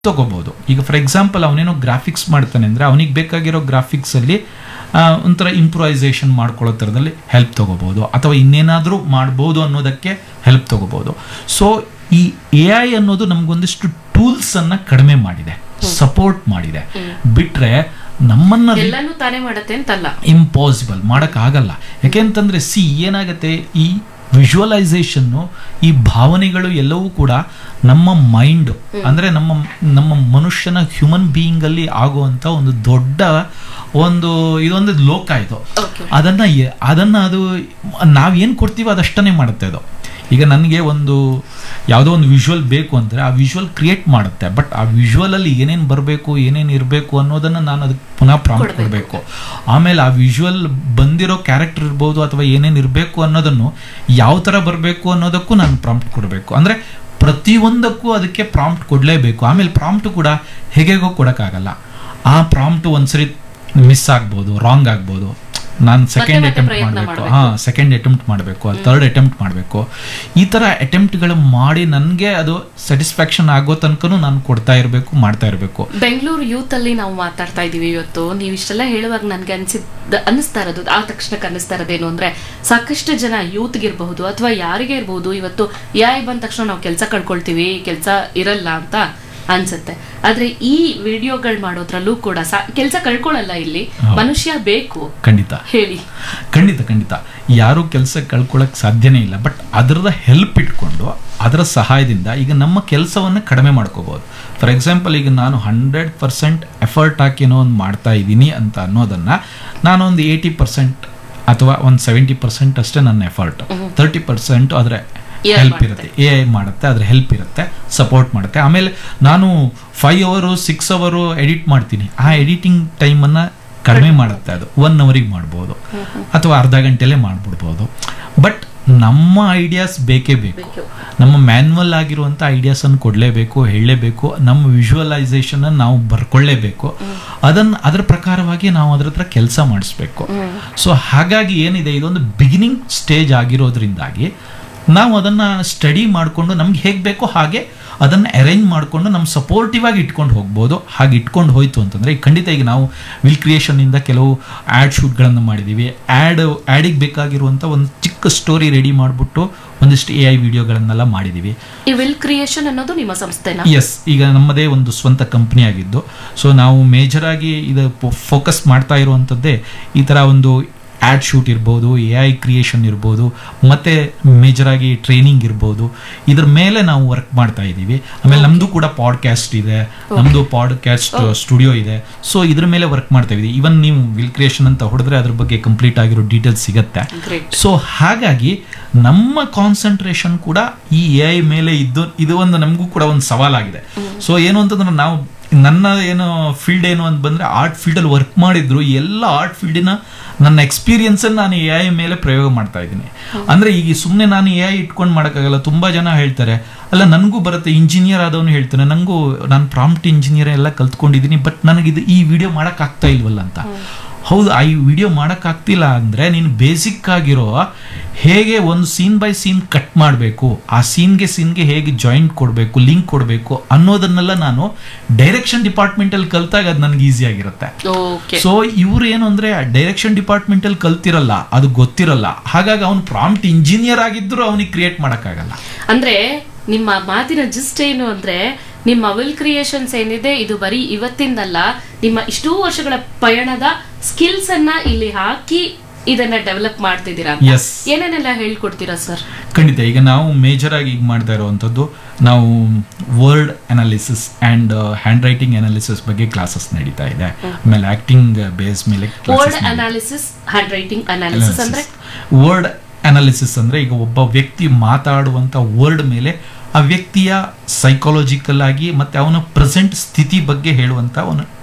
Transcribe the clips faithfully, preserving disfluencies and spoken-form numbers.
ತಗೋಬಹುದು. ಈಗ for example ಅವನೇನೋ ಗ್ರಾಫಿಕ್ಸ್ ಮಾಡ್ತಾನೆ ಅಂದರೆ ಅವನಿಗೆ ಬೇಕಾಗಿರೋ ಗ್ರಾಫಿಕ್ಸಲ್ಲಿ ಒಂಥರ ಇಂಪ್ರೂವೈಸೇಷನ್ ಮಾಡ್ಕೊಳ್ಳೋ ಥರದಲ್ಲಿ ಹೆಲ್ಪ್ ತಗೋಬಹುದು, ಅಥವಾ ಇನ್ನೇನಾದರೂ ಮಾಡ್ಬೋದು ಅನ್ನೋದಕ್ಕೆ ಹೆಲ್ಪ್ ತಗೋಬಹುದು. ಸೊ ಈ ಎ ಐ ಅನ್ನೋದು ನಮಗೊಂದಿಷ್ಟು ಟೂಲ್ಸನ್ನು ಕಡಿಮೆ ಮಾಡಿದೆ, ಸಪೋರ್ಟ್ ಮಾಡಿದೆ. ಬಿಟ್ರೆ ನಮ್ಮನ್ನ ಎಲ್ಲಾನು ತಾನೇ ಮಾಡುತ್ತೆ ಅಂತಲ್ಲ, ಇಂಪಾಸಿಬಲ್ ಮಾಡೋಕ್ಕಾಗಲ್ಲ. ಯಾಕೆಂತಂದ್ರೆ ಸಿ ಏನಾಗುತ್ತೆ, ಈ ವಿಜುವಲೈಸೇಷನ್ನು, ಈ ಭಾವನೆಗಳು ಎಲ್ಲವೂ ಕೂಡ ನಮ್ಮ ಮೈಂಡ್ ಅಂದ್ರೆ ನಮ್ಮ ನಮ್ಮ ಮನುಷ್ಯನ ಹ್ಯೂಮನ್ ಬೀಯಿಂಗ್ ಅಲ್ಲಿ ಆಗುವಂತ ಒಂದು ದೊಡ್ಡ ಒಂದು ಇದೊಂದು ಲೋಕ ಇದು. ಅದನ್ನ ಅದನ್ನ ಅದು ನಾವೇನ್ ಕೊಡ್ತೀವೋ ಅದಷ್ಟನ್ನೇ ಮಾಡುತ್ತೆ ಅದು. ಈಗ ನನಗೆ ಒಂದು ಯಾವುದೋ ಒಂದು ವಿಜುವಲ್ ಬೇಕು ಅಂದರೆ ಆ ವಿಜುವಲ್ ಕ್ರಿಯೇಟ್ ಮಾಡುತ್ತೆ, ಬಟ್ ಆ ವಿಜುವಲಲ್ಲಿ ಏನೇನು ಬರಬೇಕು ಏನೇನು ಇರಬೇಕು ಅನ್ನೋದನ್ನು ನಾನು ಅದಕ್ಕೆ ಪುನಃ ಪ್ರಾಂಪ್ಟ್ ಕೊಡಬೇಕು. ಆಮೇಲೆ ಆ ವಿಜುವಲ್ ಬಂದಿರೋ ಕ್ಯಾರೆಕ್ಟರ್ ಇರ್ಬೋದು ಅಥವಾ ಏನೇನು ಇರಬೇಕು ಅನ್ನೋದನ್ನು ಯಾವ ಥರ ಬರಬೇಕು ಅನ್ನೋದಕ್ಕೂ ನಾನು ಪ್ರಾಂಪ್ಟ್ ಕೊಡಬೇಕು. ಅಂದರೆ ಪ್ರತಿಯೊಂದಕ್ಕೂ ಅದಕ್ಕೆ ಪ್ರಾಂಪ್ಟ್ ಕೊಡಲೇಬೇಕು. ಆಮೇಲೆ ಪ್ರಾಂಪ್ಟ್ ಕೂಡ ಹೇಗೇಗೋ ಕೊಡೋಕ್ಕಾಗಲ್ಲ. ಆ ಪ್ರಾಂಪ್ಟ್ ಒಂದ್ಸರಿ ಮಿಸ್ ಆಗ್ಬೋದು, ರಾಂಗ್ ಆಗ್ಬೋದು. ನಾನು ಸೆಕೆಂಡ್ ಅಟೆಂಪ್ಟ್ ಮಾಡಬೇಕು, ಹಾಂ ಸೆಕೆಂಡ್ ಅಟೆಂಪ್ಟ್ ಮಾಡಬೇಕು, ಥರ್ಡ್ ಅಟೆಂಪ್ಟ್ ಮಾಡಬೇಕು. ಈ ಥರ ಅಟೆಂಪ್ಟ್ಗಳು ಮಾಡಿ ನನಗೆ ಅದು ಸ್ಯಾಟಿಸ್ಫ್ಯಾಕ್ಷನ್ ಆಗೋ ತನಕನೂ ನಾನು ಕೊಡ್ತಾ ಇರಬೇಕು, ಮಾಡ್ತಾ ಇರಬೇಕು. ಬೆಂಗಳೂರು ಯೂತ್ ಅಲ್ಲಿ ನಾವು ಮಾತಾಡ್ತಾ ಇದೀವಿ ಇವತ್ತು. ನೀವು ಇಷ್ಟೆಲ್ಲ ಹೇಳುವಾಗ ನನಗೆ ಅನ್ಸಿದ್ ಅನ್ನಿಸ್ತಾ ಇರೋದು, ಆ ತಕ್ಷಣಕ್ಕೆ ಅನ್ನಿಸ್ತಾ ಇರೋದೇನು ಅಂದ್ರೆ, ಸಾಕಷ್ಟು ಜನ ಯೂತ್ಗೆ ಇರಬಹುದು ಅಥವಾ ಯಾರಿಗೆ ಇರಬಹುದು, ಇವತ್ತು ಎ ಐ ಬಂದ ತಕ್ಷಣ ನಾವು ಕೆಲಸ ಕಳ್ಕೊಳ್ತೀವಿ, ಕೆಲಸ ಇರಲ್ಲ ಅಂತ ಅನ್ಸುತ್ತೆ. ಆದ್ರೆ ಈ ವಿಡಿಯೋಗಳು ಮಾಡೋದ್ರಲ್ಲೂ ಕೂಡ ಕೆಲಸ ಕಳ್ಕೊಳ್ಳಲ್ಲ. ಇಲ್ಲಿ ಮನುಷ್ಯ ಬೇಕು. ಖಂಡಿತ ಹೇಳಿ. ಖಂಡಿತ ಖಂಡಿತ ಯಾರು ಕೆಲಸ ಕಳ್ಕೊಳ್ಳೋಕೆ ಸಾಧ್ಯನೇ ಇಲ್ಲ. ಬಟ್ ಅದರದ ಹೆಲ್ಪ್ ಇಟ್ಕೊಂಡು ಅದರ ಸಹಾಯದಿಂದ ಈಗ ನಮ್ಮ ಕೆಲಸವನ್ನು ಕಡಿಮೆ ಮಾಡ್ಕೋಬಹುದು. ಫಾರ್ ಎಕ್ಸಾಂಪಲ್, ಈಗ ನಾನು ಹಂಡ್ರೆಡ್ ಪರ್ಸೆಂಟ್ ಎಫರ್ಟ್ ಹಾಕಿ ಏನೋ ಒಂದು ಮಾಡ್ತಾ ಇದ್ದೀನಿ ಅಂತ ಅನ್ನೋದನ್ನ ನಾನೊಂದು ಏಯ್ಟಿ ಪರ್ಸೆಂಟ್ ಅಥವಾ ಒಂದು ಸೆವೆಂಟಿ ಪರ್ಸೆಂಟ್ ಅಷ್ಟೇ ನನ್ನ ಎಫರ್ಟ್, ತರ್ಟಿ ಪರ್ಸೆಂಟ್ ಆದರೆ ಹೆಲ್ಪ್ ಇರುತ್ತೆ, ಎ ಐ ಮಾಡುತ್ತೆ, ಅದ್ರ ಹೆಲ್ಪ್ ಇರುತ್ತೆ, ಸಪೋರ್ಟ್ ಮಾಡುತ್ತೆ. ಆಮೇಲೆ ನಾನು ಫೈವ್ ಅವರು ಸಿಕ್ಸ್ ಅವರು ಎಡಿಟ್ ಮಾಡ್ತೀನಿ, ಆ ಎಡಿಟಿಂಗ್ ಟೈಮನ್ನು ಕಡಿಮೆ ಮಾಡುತ್ತೆ. ಅದು ಒನ್ ಅವರಿಗೆ ಮಾಡ್ಬೋದು ಅಥವಾ ಅರ್ಧ ಗಂಟೆಲೇ ಮಾಡ್ಬಿಡ್ಬೋದು. ಬಟ್ ನಮ್ಮ ಐಡಿಯಾಸ್ ಬೇಕೇ ಬೇಕು, ನಮ್ಮ ಮ್ಯಾನ್ಯಲ್ ಆಗಿರುವಂಥ ಐಡಿಯಾಸನ್ನು ಕೊಡಲೇಬೇಕು, ಹೇಳಲೇಬೇಕು, ನಮ್ಮ ವಿಜುವಲೈಸೇಷನ್ ನಾವು ಬರ್ಕೊಳ್ಳೇಬೇಕು. ಅದನ್ನು ಅದರ ಪ್ರಕಾರವಾಗಿ ನಾವು ಅದ್ರ ಹತ್ರ ಕೆಲಸ ಮಾಡಿಸ್ಬೇಕು. ಸೊ ಹಾಗಾಗಿ ಏನಿದೆ, ಇದೊಂದು ಬಿಗಿನಿಂಗ್ ಸ್ಟೇಜ್ ಆಗಿರೋದ್ರಿಂದಾಗಿ ನಾವು ಅದನ್ನು ಸ್ಟಡಿ ಮಾಡಿಕೊಂಡು ನಮ್ಗೆ ಹೇಗೆ ಬೇಕೋ ಹಾಗೆ ಅದನ್ನು ಅರೇಂಜ್ ಮಾಡಿಕೊಂಡು ನಮ್ಮ ಸಪೋರ್ಟಿವ್ ಆಗಿ ಇಟ್ಕೊಂಡು ಹೋಗ್ಬೋದು. ಹಾಗೆ ಇಟ್ಕೊಂಡು ಹೋಯ್ತು ಅಂತಂದರೆ ಈಗ ಖಂಡಿತ ಈಗ ನಾವು ವಿಲ್ ಕ್ರಿಯೇಷನ್ನಿಂದ ಕೆಲವು ಆ್ಯಡ್ ಶೂಟ್ಗಳನ್ನು ಮಾಡಿದ್ದೀವಿ. ಆ್ಯಡ್ ಆ್ಯಡಿಗೆ ಬೇಕಾಗಿರುವಂಥ ಒಂದು ಚಿಕ್ಕ ಸ್ಟೋರಿ ರೆಡಿ ಮಾಡಿಬಿಟ್ಟು ಒಂದಿಷ್ಟು ಎ ಐ ವಿಡಿಯೋಗಳನ್ನೆಲ್ಲ ಮಾಡಿದ್ದೀವಿ. ಈ ವಿಲ್ ಕ್ರಿಯೇಷನ್ ಅನ್ನೋದು ನಿಮ್ಮ ಸಂಸ್ಥೆನಾ? ಎಸ್, ಈಗ ನಮ್ಮದೇ ಒಂದು ಸ್ವಂತ ಕಂಪ್ನಿ ಆಗಿದ್ದು. ಸೊ ನಾವು ಮೇಜರಾಗಿ ಇದು ಫೋಕಸ್ ಮಾಡ್ತಾ ಇರುವಂಥದ್ದೇ ಈ ಥರ ಒಂದು ಆ್ಯಡ್ ಶೂಟ್ ಇರ್ಬೋದು, ಎ ಐ ಕ್ರಿಯೇಷನ್ ಇರ್ಬೋದು, ಮತ್ತು ಮೇಜರಾಗಿ ಟ್ರೈನಿಂಗ್ ಇರ್ಬೋದು. ಇದ್ರ ಮೇಲೆ ನಾವು ವರ್ಕ್ ಮಾಡ್ತಾ ಇದ್ದೀವಿ. ಆಮೇಲೆ ನಮ್ಮದು ಕೂಡ ಪಾಡ್ಕ್ಯಾಸ್ಟ್ ಇದೆ, ನಮ್ಮದು ಪಾಡ್ಕ್ಯಾಸ್ಟ್ ಸ್ಟುಡಿಯೋ ಇದೆ. ಸೊ ಇದ್ರ ಮೇಲೆ ವರ್ಕ್ ಮಾಡ್ತಾ ಇದ್ದೀವಿ. ಇವನ್ ನೀವು ವಿಲ್ ಕ್ರಿಯೇಷನ್ ಅಂತ ಹೊಡೆದ್ರೆ ಅದ್ರ ಬಗ್ಗೆ ಕಂಪ್ಲೀಟ್ ಆಗಿರೋ ಡೀಟೇಲ್ಸ್ ಸಿಗುತ್ತೆ. ಸೊ ಹಾಗಾಗಿ ನಮ್ಮ ಕಾನ್ಸಂಟ್ರೇಷನ್ ಕೂಡ ಈ ಎ ಐ ಮೇಲೆ ಇದ್ದು ಇದು ಒಂದು ನಮಗೂ ಕೂಡ ಒಂದು ಸವಾಲಾಗಿದೆ. ಸೊ ಏನು ಅಂತಂದ್ರೆ ನಾವು ನನ್ನ ಏನು ಫೀಲ್ಡ್ ಏನು ಅಂತ ಬಂದರೆ ಆರ್ಟ್ ಫೀಲ್ಡಲ್ಲಿ ವರ್ಕ್ ಮಾಡಿದ್ರು ಎಲ್ಲ ಆರ್ಟ್ ಫೀಲ್ಡಿನ ನನ್ನ ಎಕ್ಸ್ಪೀರಿಯನ್ಸನ್ನು ನಾನು ಎ ಐ ಮೇಲೆ ಪ್ರಯೋಗ ಮಾಡ್ತಾ ಇದ್ದೀನಿ. ಅಂದರೆ ಈಗ ಸುಮ್ಮನೆ ನಾನು ಎ ಐ ಇಟ್ಕೊಂಡು ಮಾಡೋಕ್ಕಾಗಲ್ಲ. ತುಂಬ ಜನ ಹೇಳ್ತಾರೆ, ಅಲ್ಲ ನನಗೂ ಬರುತ್ತೆ, ಇಂಜಿನಿಯರ್ ಆದವನು ಹೇಳ್ತಾನೆ ನನಗೂ ನಾನು ಪ್ರಾಂಪ್ಟ್ ಇಂಜಿನಿಯರ್ ಎಲ್ಲ ಕಲ್ತ್ಕೊಂಡಿದ್ದೀನಿ, ಬಟ್ ನನಗಿದು ಈ ವಿಡಿಯೋ ಮಾಡೋಕ್ಕಾಗ್ತಾ ಇಲ್ವಲ್ಲ ಅಂತ. ಹೌದು, ಆ ಈ ವಿಡಿಯೋ ಮಾಡೋಕ್ಕಾಗ್ತಿಲ್ಲ ಅಂದರೆ ನೀನು ಬೇಸಿಕ್ ಆಗಿರೋ ಹೇಗೆ ಒಂದು ಸೀನ್ ಬೈ ಸೀನ್ ಕಟ್ ಮಾಡಬೇಕು, ಆ ಸೀನ್ಗೆ ಸೀನ್ಗೆ ಹೇಗೆ ಜಾಯಿಂಟ್ ಕೊಡಬೇಕು, ಲಿಂಕ್ ಕೊಡಬೇಕು ಅನ್ನೋದನ್ನೆಲ್ಲ ನಾನು ಡೈರೆಕ್ಷನ್ ಡಿಪಾರ್ಟ್ಮೆಂಟಲ್ಲಿ ಕಲ್ತಾಗ ಅದು ನನಗೆ ಈಸಿ ಆಗಿರುತ್ತೆ. ಸೊ ಇವ್ರು ಏನು ಅಂದರೆ ಡೈರೆಕ್ಷನ್ ಡಿಪಾರ್ಟ್ಮೆಂಟಲ್ಲಿ ಕಲ್ತಿರಲ್ಲ, ಅದು ಗೊತ್ತಿರಲ್ಲ. ಹಾಗಾಗಿ ಅವನು ಪ್ರಾಂಪ್ಟ್ ಇಂಜಿನಿಯರ್ ಆಗಿದ್ರು ಅವನಿಗೆ ಕ್ರಿಯೇಟ್ ಮಾಡೋಕ್ಕಾಗಲ್ಲ. ಅಂದರೆ ನಿಮ್ಮ ಮಾತಿನ ಜಿಸ್ಟ್ ಏನು ಅಂದ್ರೆ, ನಿಮ್ಮ ವಿಲ್ ಕ್ರಿಯೇಷನ್ಸ್ ಏನಿದೆ ಇದು ಬರೀ ಇವತ್ತಿಂದಲ್ಲ, ನಿಮ್ಮ ಇಷ್ಟೂ ವರ್ಷಗಳ ಪಯಣದ ಸ್ಕಿಲ್ಸ್ ಅನ್ನ ಇಲ್ಲಿ ಹಾಕಿ ಇದನ್ನ ಡೆವಲಪ್ ಮಾಡ್ತಿದ್ದೀರಾ. ಏನೇನೆಲ್ಲ ಹೇಳ್ಕೊಡ್ತೀರಾ ಸರ್? ಖಂಡಿತ. ಈಗ ನಾವು ಮೇಜರ್ ಆಗಿ ಈಗ ಮಾಡ್ತಾ ಇರುವಂತದ್ದು, ನಾವು word analysis and hand writing analysis ಬಗ್ಗೆ ಕ್ಲಾಸಸ್ ನಡೀತಾ ಇದೆ. ಆಮೇಲೆ ಆಕ್ಟಿಂಗ್ ಬೇಸ್ ಮೇಲೆ word analysis, hand writing analysis ಅಂದ್ರೆ ವರ್ಡ್ ಅನಾಲಿಸಿಸ್ ಅಂದ್ರೆ ಈಗ ಒಬ್ಬ ವ್ಯಕ್ತಿ ಮಾತಾಡುವಂತ ವರ್ಡ್ ಮೇಲೆ ಆ ವ್ಯಕ್ತಿಯ ಸೈಕಾಲಜಿಕಲ್ ಆಗಿ ಮತ್ತೆ ಅವನ ಪ್ರೆಸೆಂಟ್ ಸ್ಥಿತಿ ಬಗ್ಗೆ ಹೇಳುವಂತ ಒಂದು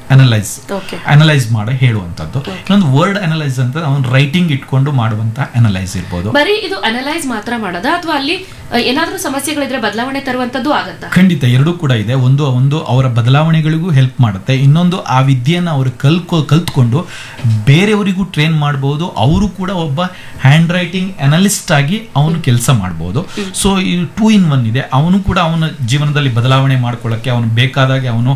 ಅನಲೈಸ್ Okay. ಅನಲೈಸ್ ಮಾಡಿ ಹೇಳುವಂತದ್ದು. ಇನ್ನೊಂದು ವರ್ಡ್ ಅನಲೈಸ್ ಅಂತ ಅವನು ರೈಟಿಂಗ್ ಇಟ್ಕೊಂಡು ಮಾಡುವಂತ ಅನಲೈಸ್ ಇರ್ಬೋದು. ಬರೀ ಇದು ಅನಲೈಸ್ ಮಾತ್ರ ಮಾಡೋದಾ ಅಥವಾ ಅಲ್ಲಿ ಅಹ್, ಏನಾದ್ರೂ ಸಮಸ್ಯೆಗಳಿದ್ರೆ ಬದಲಾವಣೆ ತರುವಂತದ್ದು ಆಗತ್ತಾ? ಖಂಡಿತ ಎರಡೂ ಕೂಡ ಇದೆ. ಒಂದು ಒಂದು ಅವರ ಬದಲಾವಣೆಗಳಿಗೂ ಹೆಲ್ಪ್ ಮಾಡುತ್ತೆ, ಇನ್ನೊಂದು ಆ ವಿದ್ಯೆಯನ್ನು ಅವರು ಕಲ್ಕೊ ಕಲ್ತ್ಕೊಂಡು ಬೇರೆಯವರಿಗೂ ಟ್ರೈನ್ ಮಾಡಬಹುದು. ಅವರು ಕೂಡ ಒಬ್ಬ ಹ್ಯಾಂಡ್ ರೈಟಿಂಗ್ ಅನಲಿಸ್ಟ್ ಆಗಿ ಅವನು ಕೆಲಸ ಮಾಡಬಹುದು. ಸೊ ಈ ಟೂ ಇನ್ ಒನ್ ಇದೆ. ಅವನು ಕೂಡ ಅವನ ಜೀವನದಲ್ಲಿ ಬದಲಾವಣೆ ಮಾಡ್ಕೊಳ್ಳೋಕ್ಕೆ ಅವನು ಬೇಕಾದಾಗೆ ಅವನು